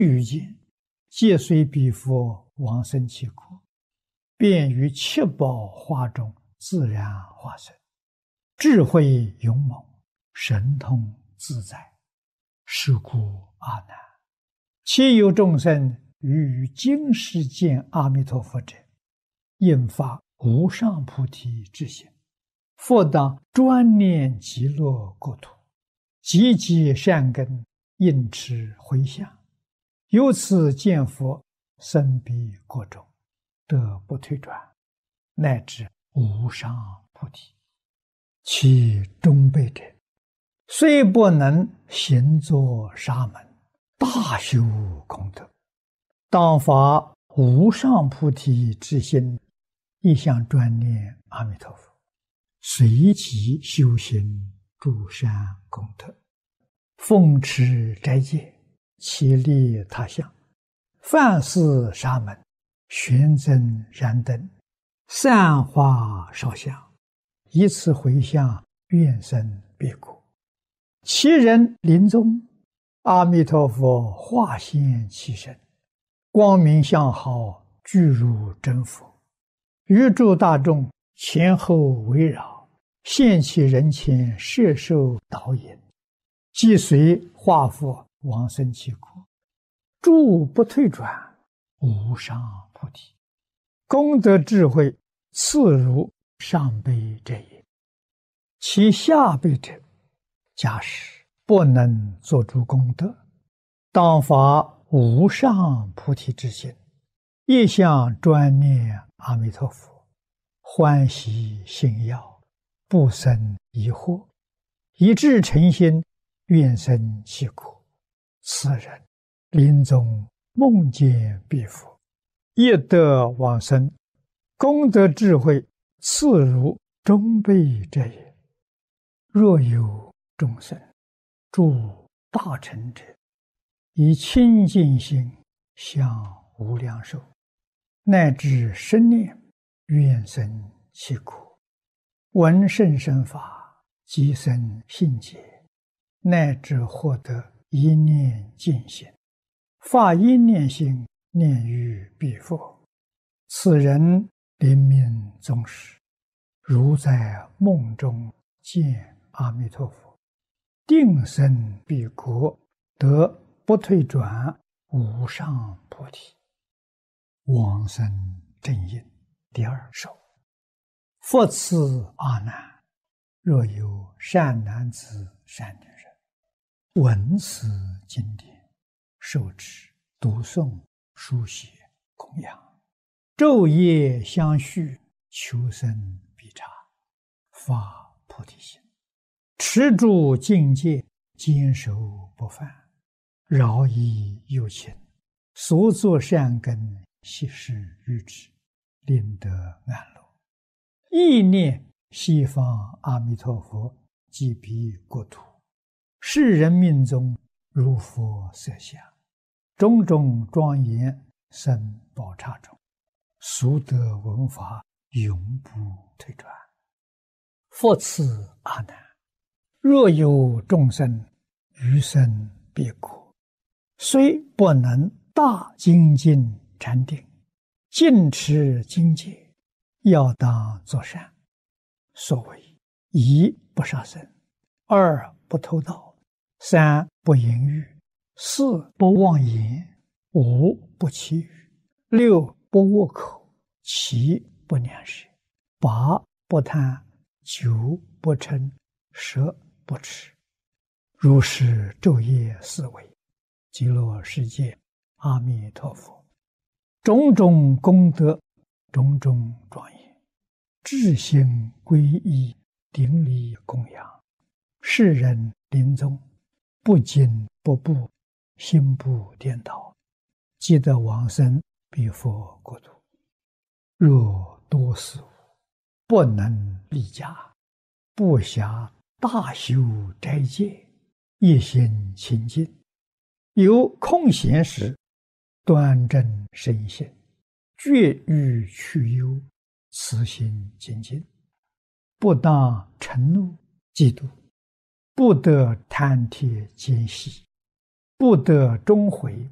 欲见，皆随彼佛往生其国，便于七宝花中自然化身，智慧勇猛，神通自在。是故阿难，其有众生于今世见阿弥陀佛者，应发无上菩提之心，复当专念极乐国土，积极善根，应持回向，由此见佛，生彼国中，得不退转，乃至无上菩提。其中辈者，虽不能行作沙门，大修功德，当发无上菩提之心，一向专念阿弥陀佛，随即修行诸善功德，奉持斋戒，其利他乡，饭施沙门，玄增燃灯，散花烧香，以此回向，愿生彼国。其人临终，阿弥陀佛化现其身，光明相好，具如真佛，于诸大众前后围绕，现其人前，摄受导引，即随化佛往生其国，诸不退转，无上菩提，功德智慧次如上辈者也。其下辈者，假使不能作诸功德，当发无上菩提之心，一向专念阿弥陀佛，欢喜信要，不生疑惑，以至诚心，愿生其国。此人临终梦见彼佛，业得往生，功德智慧次如中辈者也。若有众生诸大乘者，以清净心向无量寿，乃至生念，愿生其国，闻甚深法，即生信解，乃至获得一念净心，发一念心，念于彼佛。此人临命终时，如在梦中见阿弥陀佛，定生彼国，得不退转，无上菩提。往生正因第二首。复次阿难，若有善男子善女人，闻此经典，受持读诵书写供养，昼夜相续，求生必察，发菩提心，持住境界，坚守不犯，饶益有情，所作善根，悉施于之，令得安乐。意念西方阿弥陀佛即彼国土，世人命中如佛色相，种种庄严生宝刹中，俗得闻法，永不退转。复次阿难，若有众生于生彼国，虽不能大精进禅定，尽持经戒，要当作善。所谓一不杀生，二不偷盗，三不淫欲，四不妄言，五不绮语，六不恶口，七不两舌，八不贪，九不嗔，十不痴。如是昼夜思维，极乐世界阿弥陀佛，种种功德，种种庄严，至心皈依，顶礼供养，世人临终不惊不怖，心不颠倒，即得往生彼佛国土。若多事物，不能立家，不暇大修斋戒，一心清净，有空闲时，端正身心，绝欲去忧，慈心精进，不当嗔怒嫉妒，不得贪帖奸习，不得终悔